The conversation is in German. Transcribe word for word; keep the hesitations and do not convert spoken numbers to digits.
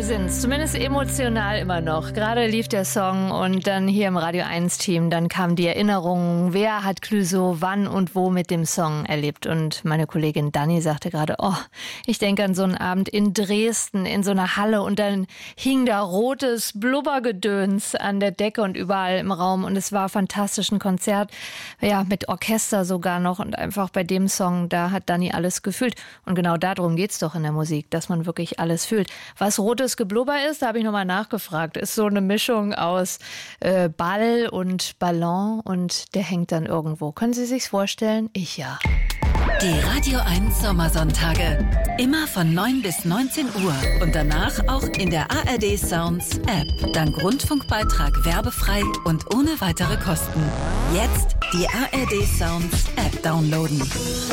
wir sind's, zumindest emotional immer noch. Gerade lief der Song und dann hier im Radio eins Team, dann kamen die Erinnerungen, wer hat Clouseau wann und wo mit dem Song erlebt. Und meine Kollegin Dani sagte gerade, oh, ich denke an so einen Abend in Dresden, in so einer Halle und dann hing da rotes Blubbergedöns an der Decke und überall im Raum und es war fantastisch, ein Konzert, ja, mit Orchester sogar noch und einfach bei dem Song, da hat Dani alles gefühlt. Und genau darum geht's doch in der Musik, dass man wirklich alles fühlt. Was rotes Geblubber ist, da habe ich nochmal nachgefragt, ist so eine Mischung aus äh, Ball und Ballon und der hängt dann irgendwo. Können Sie sich's vorstellen? Ich ja. Die Radio eins Sommersonntage. Immer von neun bis neunzehn Uhr und danach auch in der A R D Sounds App. Dank Rundfunkbeitrag werbefrei und ohne weitere Kosten. Jetzt die A R D Sounds App downloaden.